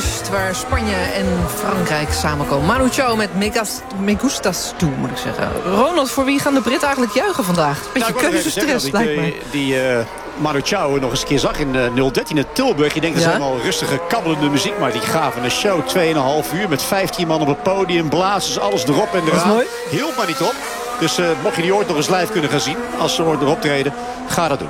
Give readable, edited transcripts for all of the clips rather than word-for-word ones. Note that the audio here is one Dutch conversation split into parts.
Kust, waar Spanje en Frankrijk samenkomen. Manu Chao met Me Gustas Tú, moet ik zeggen. Ronald, voor wie gaan de Britten eigenlijk juichen vandaag? Beetje keuzestress, lijkt me. Die Manu Chao nog eens een keer zag in 013 in Tilburg. Je denkt, dat zijn al rustige, kabbelende muziek. Maar die gaven een show, 2,5 uur. Met 15 man op het podium, blazers, alles erop en eraan. Dat is mooi. Hield maar niet op. Dus mocht je die ooit nog eens live kunnen gaan zien, als ze ooit erop treden, ga dat doen.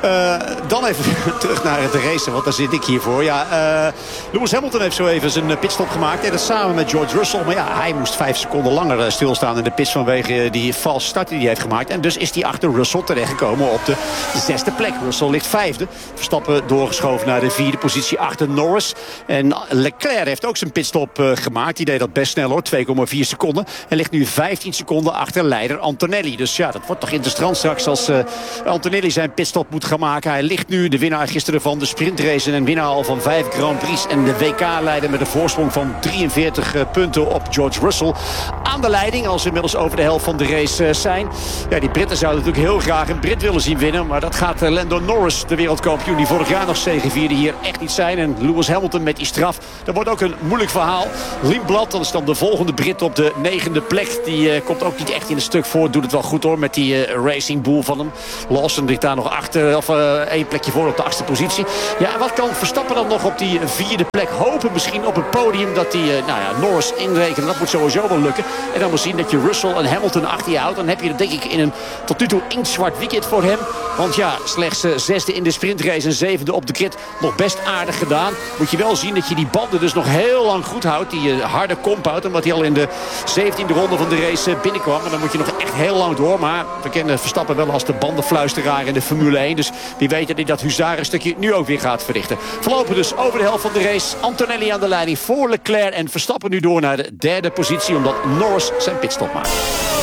Dan even terug naar het racen, want daar zit ik hier voor. Ja, Lewis Hamilton heeft zo even zijn pitstop gemaakt. En dat samen met George Russell. Maar ja, hij moest 5 seconden langer stilstaan in de pits vanwege die valse start die hij heeft gemaakt. En dus is hij achter Russell terechtgekomen op de 6e plek. Russell ligt 5e. Verstappen doorgeschoven naar de 4e positie achter Norris. En Leclerc heeft ook zijn pitstop gemaakt. Die deed dat best snel hoor, 2,4 seconden. En ligt nu 15 seconden achter leider Antonelli. Dus ja, dat wordt toch interessant straks als Antonelli zijn pitstop moet gaan maken. Hij ligt nu de winnaar gisteren van de sprintrace en winnaar al van 5 Grand Prix en de WK-leider met een voorsprong van 43 punten op George Russell aan de leiding, als we inmiddels over de helft van de race zijn. Ja, die Britten zouden natuurlijk heel graag een Brit willen zien winnen, maar dat gaat Lando Norris, de wereldkampioen die vorig jaar nog zegevierde, hier echt niet zijn. En Lewis Hamilton met die straf. Dat wordt ook een moeilijk verhaal. Lindblad, dat is dan de volgende Brit op de 9e plek. Die komt ook niet echt in het stuk voor. Doet het wel goed hoor, met die Racing Bull van hem. Lawson ligt daar nog achter, of 1 plekje voor op de 8e positie. Ja, wat kan Verstappen dan nog op die 4e plek hopen? Misschien op het podium dat hij Norris inrekenen. Dat moet sowieso wel lukken. En dan moet zien dat je Russell en Hamilton achter je houdt. Dan heb je dat denk ik in een tot nu toe inktzwart weekend voor hem. Want ja, slechts 6e in de sprintrace en 7e op de grid. Nog best aardig gedaan. Moet je wel zien dat je die banden dus nog heel lang goed houdt. Die harde compound. Omdat hij al in de 17e ronde van de race binnenkwam. En dan moet je nog echt heel lang door. Maar we kennen Verstappen wel als de bandenfluisteraar in de Formule 1. Dus wie weet dat hij dat huzarenstukje nu ook weer gaat verrichten. Voorlopig dus over de helft van de race. Antonelli aan de leiding voor Leclerc. En Verstappen nu door naar de 3e positie. Omdat Norris zijn pitstop maakt.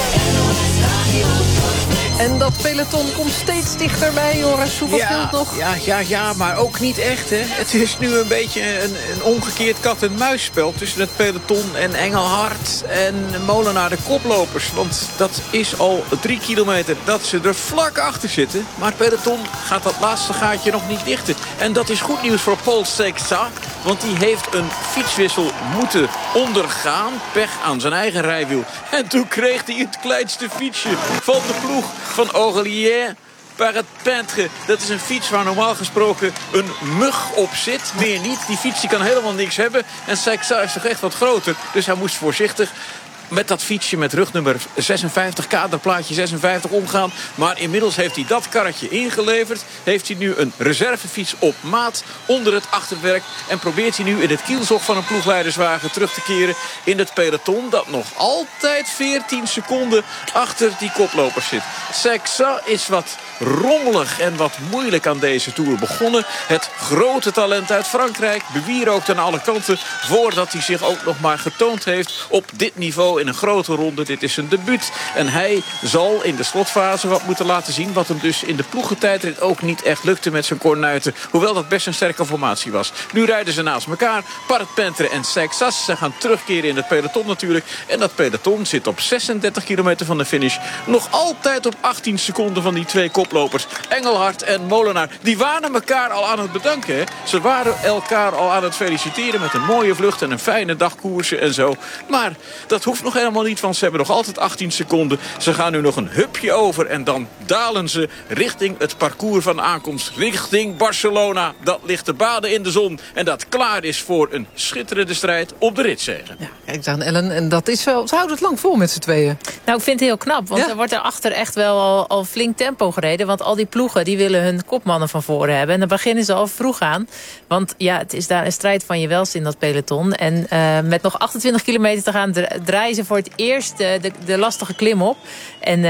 En dat peloton komt steeds dichterbij, Joris. Hoeveel scheelt nog? Ja, maar ook niet echt, hè. Het is nu een beetje een omgekeerd kat-en-muisspel tussen het peloton en Engelhard en Molenaar, de koplopers. Want dat is al 3 kilometer dat ze er vlak achter zitten. Maar het peloton gaat dat laatste gaatje nog niet dichten. En dat is goed nieuws voor Paul Sexta, want die heeft een fietswissel moeten ondergaan. Pech aan zijn eigen rijwiel. En toen kreeg hij het kleinste fietsje van de ploeg van Aurélien Parent-Peintre. Dat is een fiets waar normaal gesproken een mug op zit. Meer niet. Die fiets die kan helemaal niks hebben. En Sexta is toch echt wat groter. Dus hij moest voorzichtig met dat fietsje met rugnummer 56, kaderplaatje 56 omgaan. Maar inmiddels heeft hij dat karretje ingeleverd. Heeft hij nu een reservefiets op maat onder het achterwerk. En probeert hij nu in het kielzog van een ploegleiderswagen terug te keren in het peloton. Dat nog altijd 14 seconden achter die koplopers zit. Sexta is wat rommelig en wat moeilijk aan deze Tour begonnen. Het grote talent uit Frankrijk bewierookt aan alle kanten voordat hij zich ook nog maar getoond heeft op dit niveau in een grote ronde. Dit is zijn debuut en hij zal in de slotfase wat moeten laten zien wat hem dus in de ploegentijdrit ook niet echt lukte met zijn kornuiten. Hoewel dat best een sterke formatie was. Nu rijden ze naast elkaar. Parent-Peintre en Sexta. Ze gaan terugkeren in het peloton natuurlijk. En dat peloton zit op 36 kilometer van de finish. Nog altijd op 18 seconden van die twee koplopers. Engelhard en Molenaar. Die waren elkaar al aan het bedanken. Hè? Ze waren elkaar al aan het feliciteren met een mooie vlucht en een fijne dag koersen en zo. Maar dat hoeft nog helemaal niet, want ze hebben nog altijd 18 seconden. Ze gaan nu nog een hupje over en dan dalen ze richting het parcours van aankomst. Richting Barcelona. Dat ligt te baden in de zon. En dat klaar is voor een schitterende strijd op de ritzegen. Ja, kijk eens aan, Ellen. En dat is wel, ze houden het lang vol met z'n tweeën. Nou, ik vind het heel knap. Want er wordt erachter echt wel al flink tempo gereden. Want al die ploegen die willen hun kopmannen van voren hebben. En dan beginnen ze al vroeg aan. Want ja, het is daar een strijd van je welste in dat peloton. En met nog 28 kilometer te gaan draaien ze voor het eerst de lastige klim op. En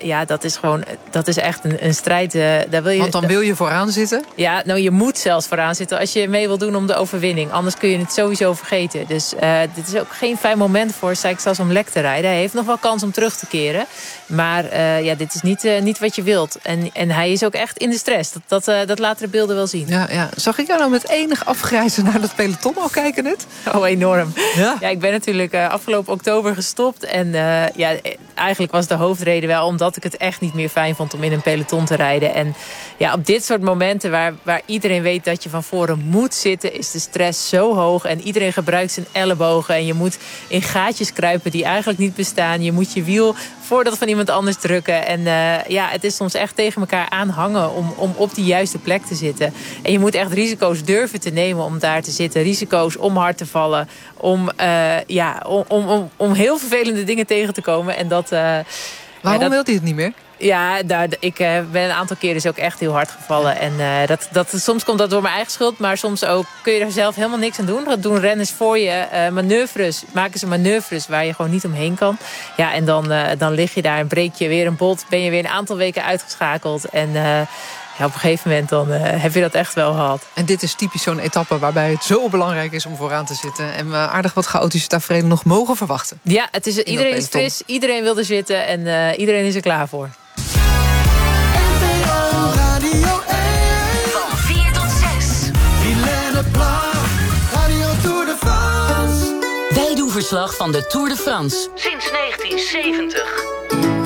dat is echt een strijd. Daar wil je, want dan wil je vooraan zitten? Ja, nou je moet zelfs vooraan zitten als je mee wil doen om de overwinning. Anders kun je het sowieso vergeten. Dus dit is ook geen fijn moment voor Sexta om lek te rijden. Hij heeft nog wel kans om terug te keren. Maar dit is niet wat je wilt. En hij is ook echt in de stress. Dat laten de beelden wel zien. Ja. Zag ik jou nou met enig afgrijzen naar dat peloton al kijken net? Oh, enorm. Ja, ik ben natuurlijk afgelopen oktober gestopt. En eigenlijk was de hoofdreden wel omdat ik het echt niet meer fijn vond om in een peloton te rijden. En ja, op dit soort momenten waar iedereen weet dat je van voren moet zitten, is de stress zo hoog. En iedereen gebruikt zijn ellebogen. En je moet in gaatjes kruipen die eigenlijk niet bestaan. Je moet je wiel voor dat van iemand anders drukken. En het is soms echt tegen elkaar aanhangen om op die juiste plek te zitten. En je moet echt risico's durven te nemen om daar te zitten. Risico's om hard te vallen. Om heel vervelende dingen tegen te komen. En Waarom wil hij het niet meer? Ja, ik ben een aantal keren dus ook echt heel hard gevallen. En soms komt dat door mijn eigen schuld. Maar soms ook kun je er zelf helemaal niks aan doen. Dat doen renners voor je. Maken ze manoeuvres waar je gewoon niet omheen kan. Ja, en dan lig je daar en breek je weer een bot. Ben je weer een aantal weken uitgeschakeld. En op een gegeven moment dan heb je dat echt wel gehad. En dit is typisch zo'n etappe waarbij het zo belangrijk is om vooraan te zitten. En we aardig wat chaotische taferelen nog mogen verwachten. Ja, iedereen is fris, iedereen wil er zitten en iedereen is er klaar voor. Van 4 tot 6. Wij doen verslag van de Tour de France. Sinds 1970.